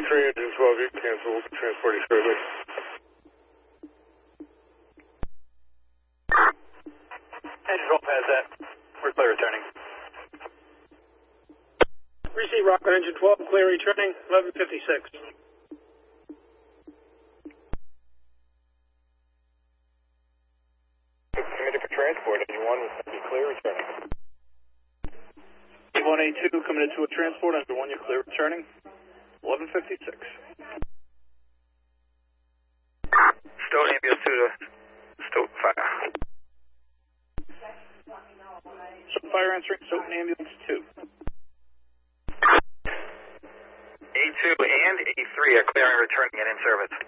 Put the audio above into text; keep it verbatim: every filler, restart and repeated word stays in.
three, engine twelve, you can cancel, we'll transport you shortly. Engine twelve has that. We're clear returning. Receive Rockland Engine twelve, clear returning, eleven fifty-six. Committed for transport, engine one will be clear returning. A one A two committed to a transport, engine one, you're clear returning, eleven fifty-six. Stowe ambulance to the Stowe fire. Stowe fire answering, Stowe ambulance two. A two and A three are clearing, returning, and in service.